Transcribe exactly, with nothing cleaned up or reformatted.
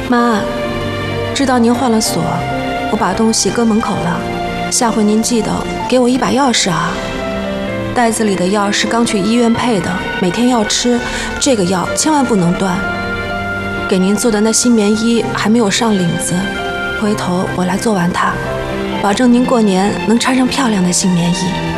妈，知道您换了锁，我把东西搁门口了。下回您记得给我一把钥匙啊。袋子里的药是刚去医院配的，每天要吃，这个药千万不能断。给您做的那新棉衣还没有上领子，回头我来做完它，保证您过年能穿上漂亮的新棉衣。